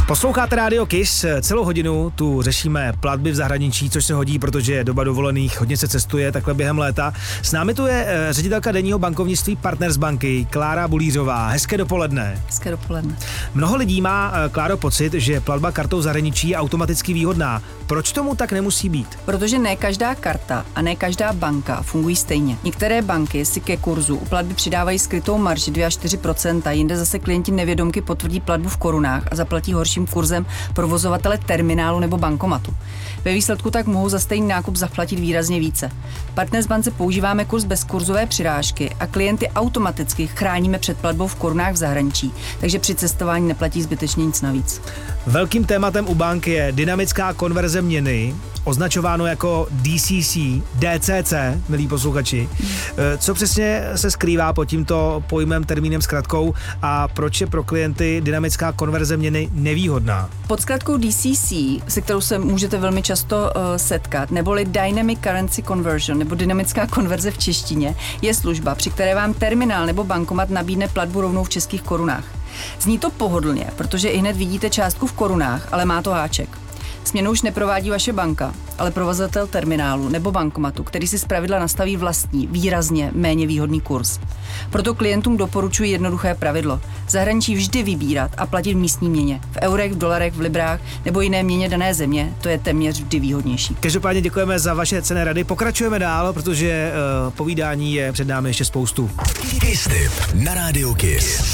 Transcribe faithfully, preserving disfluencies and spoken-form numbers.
Posloucháte Rádio Kiss, celou hodinu tu řešíme platby v zahraničí, což se hodí, protože je doba dovolených, hodně se cestuje, takhle během léta. S námi tu je uh, ředitelka denního bankovnictví Partners banky Klára Bulířová. Hezké dopoledne. Hezké dopoledne. Mnoho lidí má, uh, Kláro, pocit, že platba kartou v zahraničí je automaticky výhodná. Proč tomu tak nemusí být? Protože ne každá karta a ne každá banka fungují stejně. Některé banky si ke kurzu u platby přidávají skrytou marži dvě až čtyři procenta, jinde zase klienti nevědomky potvrdí platbu v korunách a zaplatí horším kurzem provozovatele terminálu nebo bankomatu. Ve výsledku tak mohou za stejný nákup zaplatit výrazně více. V Partners bance používáme kurz bez kurzové přirážky a klienty automaticky chráníme před platbou v korunách v zahraničí, takže při cestování neplatí zbytečně nic navíc. Velkým tématem u bank je dynamická konverze měny, označováno jako D C C, D C C, milí posluchači. Co přesně se skrývá pod tímto pojmem, termínem, zkratkou a proč je pro klienty dynamická konverze měny nevýhodná? Pod zkratkou D C C, se kterou se můžete velmi často uh, setkat, neboli Dynamic Currency Conversion, nebo dynamická konverze v češtině, je služba, při které vám terminál nebo bankomat nabídne platbu rovnou v českých korunách. Zní to pohodlně, protože i hned vidíte částku v korunách, ale má to háček. Směnu už neprovádí vaše banka, ale provozovatel terminálu nebo bankomatu, který si zpravidla nastaví vlastní, výrazně méně výhodný kurz. Proto klientům doporučuji jednoduché pravidlo. V zahraničí vždy vybírat a platit v místní měně. V eurech, v dolarech, v librách nebo jiné měně dané země, to je téměř vždy výhodnější. Každopádně děkujeme za vaše cenné rady. Pokračujeme dál, protože uh, povídání je před námi ještě spoustu. Kiss Tip na Rádiu Kiss.